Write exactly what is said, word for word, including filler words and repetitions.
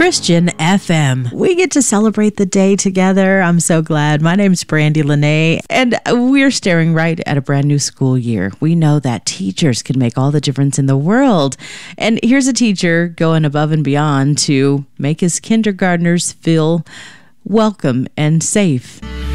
Christian F M. We get to celebrate the day together. I'm so glad. My name's Brandy Lene, and we're staring right at a brand new school year. We know that teachers can make all the difference in the world. And here's a teacher going above and beyond to make his kindergartners feel welcome and safe.